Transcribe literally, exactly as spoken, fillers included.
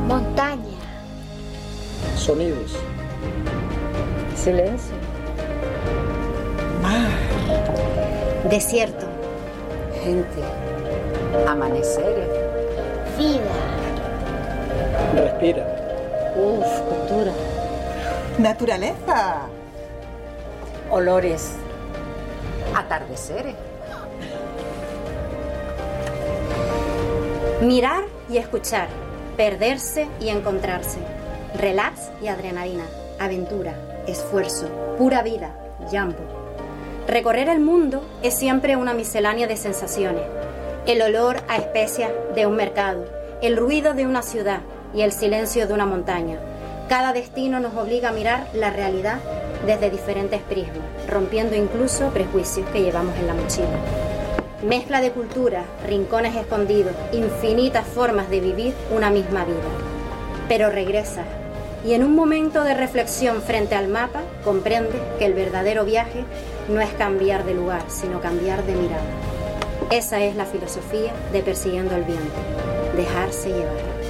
Montaña. Sonidos. Silencio. Mar. Desierto. Gente. Amaneceres. Vida. Respira. Uf, cultura. Naturaleza. Olores. Atardeceres. Mirar y escuchar, perderse y encontrarse, relax y adrenalina, aventura, esfuerzo, pura vida, jambo. Recorrer el mundo es siempre una miscelánea de sensaciones. El olor a especias de un mercado, el ruido de una ciudad y el silencio de una montaña. Cada destino nos obliga a mirar la realidad desde diferentes prismas, rompiendo incluso prejuicios que llevamos en la mochila. Mezcla de culturas, rincones escondidos, infinitas formas de vivir una misma vida. Pero regresas y en un momento de reflexión frente al mapa comprendes que el verdadero viaje no es cambiar de lugar, sino cambiar de mirada. Esa es la filosofía de Persiguiendo el Viento, dejarse llevar.